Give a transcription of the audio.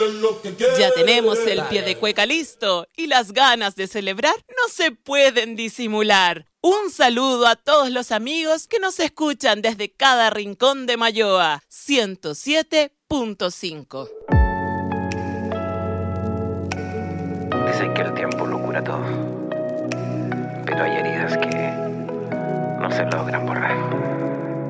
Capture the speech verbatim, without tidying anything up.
Ya tenemos el pie de cueca listo y las ganas de celebrar no se pueden disimular. Un saludo a todos los amigos que nos escuchan desde cada rincón de Mayoa, ciento siete punto cinco. Dicen que el tiempo lo cura todo, pero hay heridas que no se logran borrar.